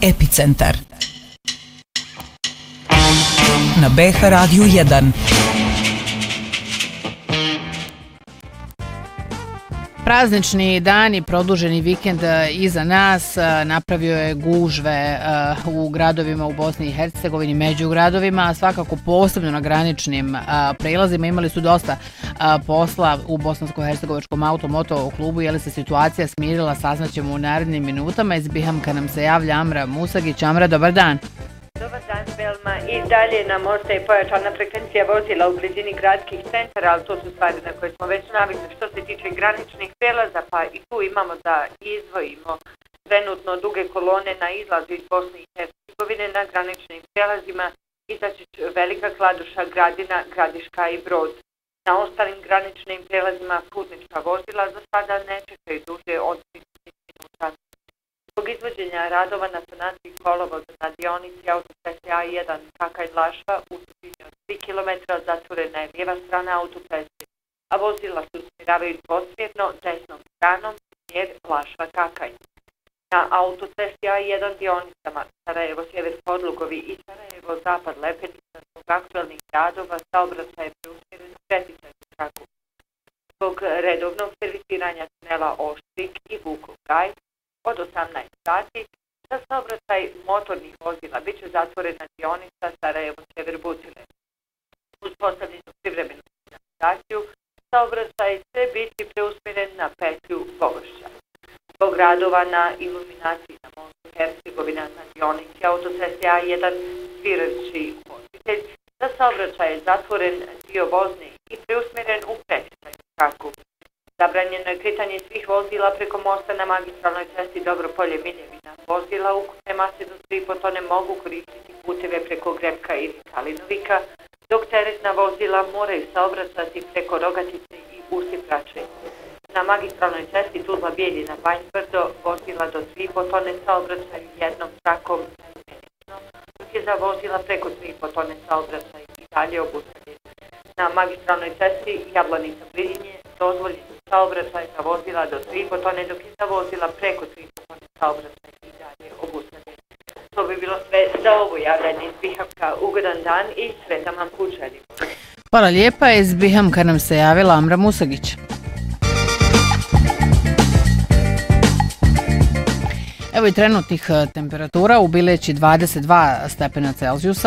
Epicentar na BH Radiju 1. Praznični dan i produženi vikend iza nas napravio je gužve u gradovima u Bosni i Hercegovini, među gradovima, a svakako posebno na graničnim prelazima. Imali su dosta posla u Bosansko-hercegovačkom automoto klubu. Je li se situacija smirila, saznaćemo u narednim minutama. Iz Bihamka nam se javlja Amra Musagić. Amra, dobar dan. Dobar dan, Belma. I dalje nam ostaje pojačana frekvencija vozila u blizini gradskih centara, ali to su stvari na koje smo već navikli. Što se tiče graničnih prelaza, pa i tu imamo da izdvojimo trenutno duge kolone na izlazu iz Bosne i Hercegovine na graničnim prelazima Izačić, Velika Kladuša, Gradina, Gradiška i Brod. Na ostalim graničnim prelazima putnička vozila za sada ne čekaju duže od 30 minuta. Zbog izvođenja radova na sanaciji kolovoza na dionici autoceste A1 Kakaj-Vlašva u dužini od 3 km zatvorena je lijeva strana autoceste, a vozila se usmjeravaju dvosmjerno desnom stranom smjer Vlašva-Kakaj. Na autocesti A1 dionicama Sarajevo-Sjever Podlugovi i Sarajevo-Zapad Lepenica zbog aktualnih radova saobraćaj je preusmjeren u preticajnu traku. Zbog redovnog servisiranja tunela Oštrik i Vukov Gaj od 18 sati za saobraćaj motornih vozila bit će zatvorena dionica Sarajevo-Sjever Butile. Uz postavljenu privremenu signalizaciju saobraćaj će biti preusmjeren na petlju Bogošća. Zbog radova na iluminaciji na mostu Hercegovina na dionici autoceste A1 Svirarči Hostitelj za saobraćaj je zatvoren dio vozni i preusmjeren u preticajnu traku. Zabranjeno je kretanje svih vozila preko mosta na magistralnoj cesti Dobropolje Miljevina. Vozila ukupne mase do 3,5 tone mogu koristiti puteve preko Grepka ili Kalinovika, dok teretna vozila moraju saobraćati preko Rogatice i Usiprače. Na magistralnoj cesti Tuzla Bijeljina Banjtvrdo vozila do 3,5 tone saobraćaju jednom trakom mjesečno, dok je za vozila preko 3,5 tone saobraćaj i dalje obustavljen. Na magistralnoj cesti Jablanica Brinje dozvoljen saobraćaj za vozila do 3,5 tone, dok je za vozila preko 3,5 tone saobraćaj i dalje obustavljen. To bi bilo sve za ovo javljanje iz Bihamka. Ugodan dan i sretan vam pučani. Hvala lijepa. Iz Bihamka nam se javila Amra Musagić. Evo i trenutnih temperatura u Bileći 22 stepena Celzijusa.